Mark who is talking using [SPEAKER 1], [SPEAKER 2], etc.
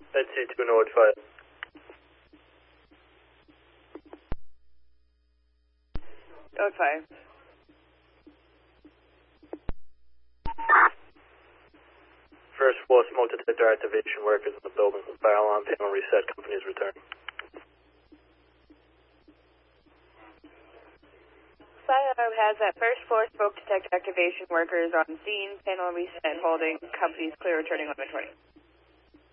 [SPEAKER 1] Let's see, 2 North 5.
[SPEAKER 2] North 5.
[SPEAKER 1] First floor smoke detector activation workers in the building. Fire alarm panel reset. Company's return.
[SPEAKER 2] Fire alarm has that first floor smoke detector activation workers on scene. Panel reset holding. Company's clear returning 1120.